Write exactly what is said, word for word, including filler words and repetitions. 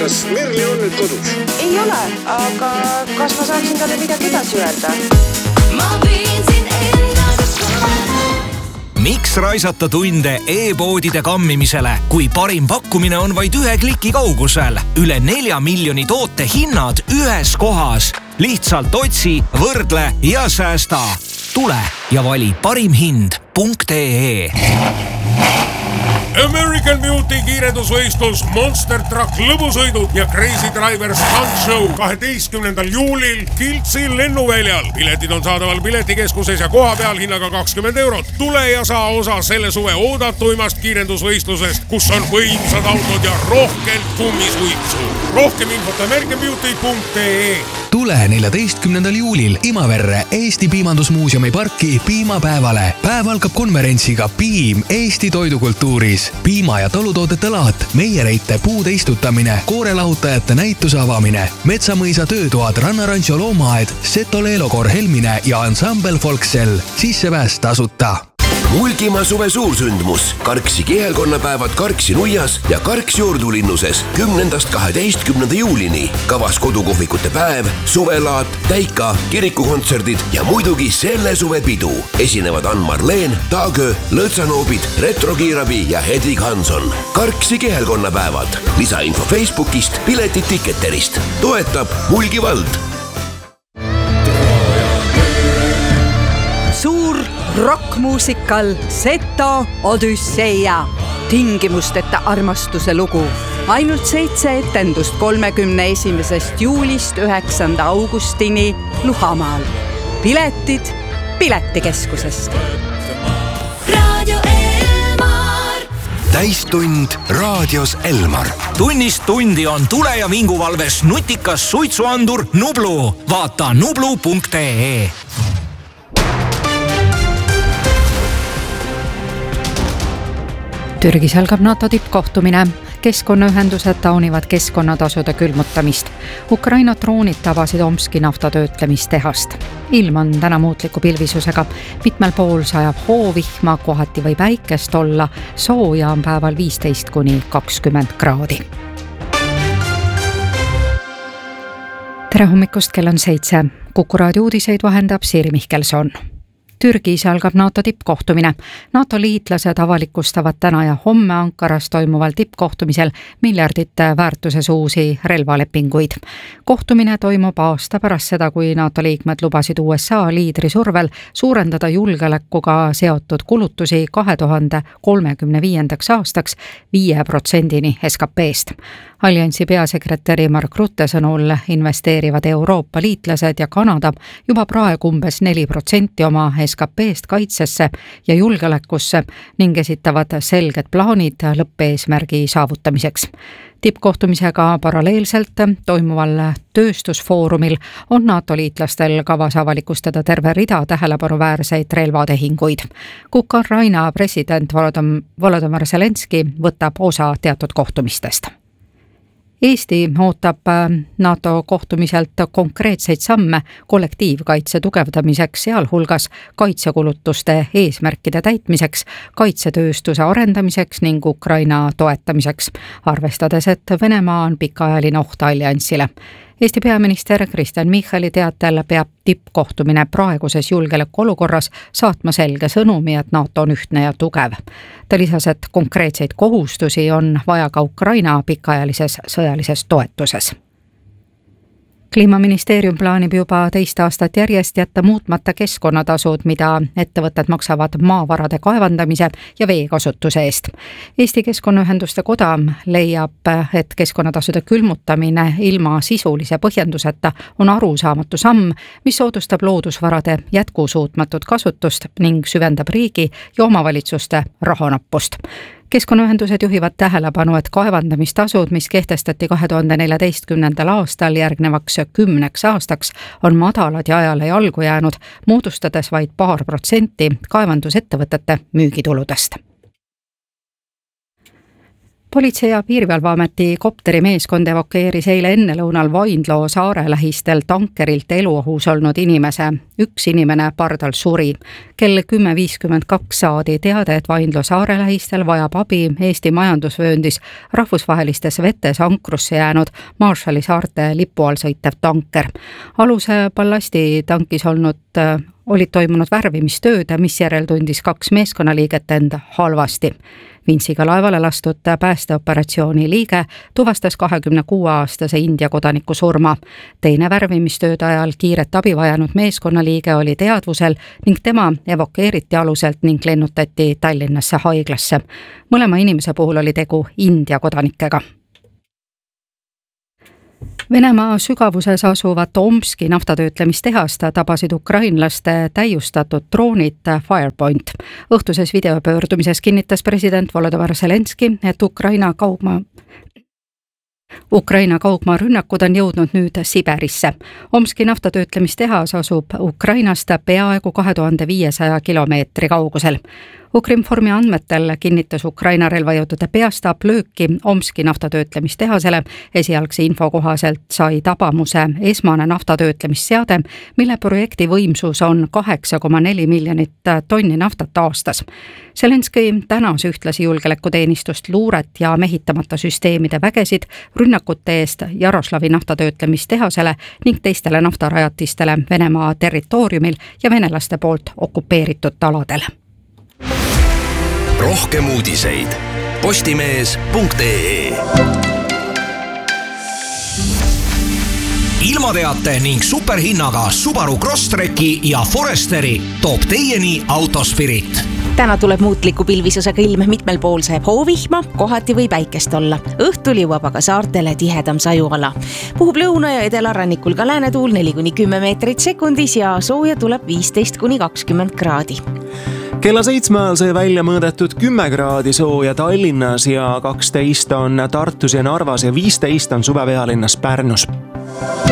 kas Merli on nüüd kodus? Ei ole, aga kas ma saaksin talle midagi edasi öelda? Ma viin sind endaga. Miks raisata tunde e-poodide kammimisele, kui parim pakkumine on vaid ühe kliki kaugusel? Üle nelja miljoni toote hinnad ühes kohas. Lihtsalt otsi, võrdle ja säästa. Tule ja vali parim hind punkt ee. American Beauty kiirendusvõistlus, Monster Truck lõbusõidud ja Crazy Driver Stunt Show kaheteistkümnendal juulil Kiltsi lennuväljal. Piletid on saadaval piletikeskuses ja koha peal hinnaga kakskümmend eurot. Tule ja saa osa selle suve oodatuimast kiirendusvõistlusest, kus on võimsad autod ja rohkelt kummisuitsu. Rohkem infot American Beauty punkt ee. Tule neljateistkümnendal juulil Imaverre Eesti Piimandusmuuseumi parki piimapäevale. Päev algab konverentsiga Piim Eesti toidukultuuris. Piima- ja talutoodete laat, meiereite puude istutamine, koorelahutajate näituse avamine, Metsamõisa töötoad, Rannarancho loomaaed, Seto Leelokoor Helmine ja Ensemble Folksel. Sissepääs tasuta. Mulgimaa suve suursündmus. Karksi kihelkonnapäevad Karksi nuias ja Karksi juurdulinnuses kümnendast kaheteistkümnenda juulini. Kavas kodukohvikute päev, suvelaat, täika, kirikukontserdid ja muidugi selle suve pidu. Esinevad Ann-Marleen, Taagö, Lõõtsanoobid, Retrokiirabi ja Hedvig Hanson. Karksi kihelkonnapäevad. Lisainfo Facebookist, piletid Ticketerist. Toetab Mulgi vald. Suur rockmuusikal Seto Odüsseia. Tingimusteta armastuse lugu. Ainult seitse etendust kolmekümne esimesest juulist üheksanda augustini Luhamaal. Piletid Piletikeskusest. Radio Elmar. Täistund raadios Elmar. Tunnist tundi on tule- ja vinguvalves nutikas suitsuandur Nublu. Vaata nublu punkt ee. Türgis algab NATO tippkohtumine. Keskkonnaühendused taunivad keskkonnatasude külmutamist. Ukraina droonid tabasid Omski naftatöötlemistehast. Ilm on täna muutliku pilvisusega. Mitmel pool sajab hoovihma, kohati või päikest olla. Sooja on päeval viisteist kuni kakskümmend kraadi. Tere hommikust, kell on seitse. Kuku raadio uudiseid vahendab Siiri Mihkelson. Türgis algab NATO tippkohtumine. NATO liitlased avalikustavad täna ja homme Ankaras toimuval tippkohtumisel miljardite väärtuses uusi relvalepinguid. Kohtumine toimub aasta pärast seda, kui NATO liikmed lubasid U S A liidri survel suurendada julgeolekuga seotud kulutusi kahe tuhande kolmekümne viiendaks aastaks viie protsendini S K P-st. Alliansi peasekretäri Mark Rutte sõnul investeerivad Euroopa liitlased ja Kanada juba praegu umbes neli protsenti oma S K P-st kaitsesse ja julgeolekusse ning esitavad selged plaanid lõppeesmärgi saavutamiseks. Tippkohtumisega paralleelselt toimuval tööstusfoorumil on NATO liitlastel kavas avalikustada terve rida tähelepanuväärseid relvatehinguid. Ukraina president Volodymyr Zelenski võtab osa teatud kohtumistest. Eesti ootab NATO kohtumiselt konkreetseid samme kollektiivkaitse tugevdamiseks, sealhulgas kaitsekulutuste eesmärkide täitmiseks, kaitsetööstuse arendamiseks ning Ukraina toetamiseks, arvestades, et Venemaa on pikaajaline oht alliansile. Eesti peaminister Kristen Michali teatel peab tippkohtumine praeguses julgeolekuolukorras saatma selge sõnumi, et NATO on ühtne ja tugev. Ta lisas, et konkreetseid kohustusi on vaja ka Ukraina pikaajalises sõjalises toetuses. Kliimaministeerium plaanib juba teist aastat järjest jätta muutmata keskkonnatasud, mida ettevõtted maksavad maavarade kaevandamise ja veekasutuse eest. Eesti Keskkonnaühenduste Koda leiab, et keskkonnatasude külmutamine ilma sisulise põhjenduseta on arusaamatu samm, mis soodustab loodusvarade jätkusuutmatut kasutust ning süvendab riigi ja omavalitsuste rahanappust. Keskkonnaühendused juhivad tähelepanu, et kaevandamistasud, mis kehtestati kahe tuhande neljateistkümnendal aastal järgnevaks kümneks aastaks, on madalad ja ajale jalgu jäänud, moodustades vaid paar protsenti kaevandusettevõtete müügituludest. politsei- ja piirivalveameti kopterimeeskond evakueeris eile ennelõunal Vaindloo saare lähistel tankerilt eluohus olnud inimese. Üks inimene pardal suri. Kell kümme viiskümmend kaks saadi teade, et Vaindloo saare lähistel vajab abi Eesti majandusvööndis rahvusvahelistes vetes ankrusse jäänud Marshalli saarte lipu all sõitev tanker. Aluse ballasti tankis olnud olid toimunud värvimistööd, mis järel tundis kaks meeskonnaliiget enda halvasti. Vintsiga laevale lastud päästeoperatsiooni liige tuvastas kahekümne kuue aastase India kodaniku surma. Teine värvimistööd ajal kiiret abi vajanud meeskonnaliige oli teadvusel ning tema evakueeriti aluselt ning lennutati Tallinnasse haiglasse. Mõlema inimese puhul oli tegu India kodanikega. Venemaa sügavuses asuvat Omski naftatöötlemistehast tabasid ukrainlaste täiustatud droonid Firepoint. Õhtuses videopöördumises kinnitas president Volodymyr Zelenski, et Ukraina kaugmaa Ukraina kaugmaa rünnakud on jõudnud nüüd Siberisse. Omski naftatöötlemistehas asub Ukrainast peaaegu kahe tuhande viiesaja kilomeetri kaugusel. Ukrinformi andmetel kinnitas Ukraina relvajõudude peastaap lööki Omski naftatöötlemistehasele. Esialgse info kohaselt sai tabamuse esmane naftatöötlemisseade, mille projekti võimsus on kaheksa koma neli miljonit tonni naftat aastas. Zelenski tänas ühtlasi julgeolekuteenistust, luuret ja mehitamata süsteemide vägesid rünnakute eest Jaroslavi naftatöötlemistehasele ning teistele naftarajatistele Venemaa territooriumil ja venelaste poolt okupeeritud aladel. Rohkem uudiseid postimees punkt ee. Ilmateate ning superhinnaga Subaru Crosstreki ja Foresteri toob teieni Autospirit. Täna tuleb muutliku pilvisusega ilm, mitmel pool sajab hoovihma, kohati või päikest olla. Õhtul jõuab aga saartele tihedam sajuala. Puhub lõuna ja edelarannikul ka läänetuul neli kuni kümme meetrit sekundis ja sooja tuleb viisteist kuni kakskümmend kraadi. Kella seitsme ajal sai välja mõõdetud kümme kraadi sooja Tallinnas ja kaksteist on Tartus ja Narvas ja viisteist on suvepealinnas Pärnus.